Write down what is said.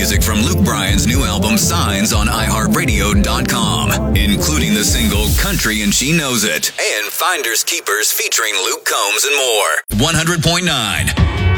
music from Luke Bryan's new album Signs on iHeartRadio.com, including the single Country and She Knows It, and Finders Keepers featuring Luke Combs and more. 100.9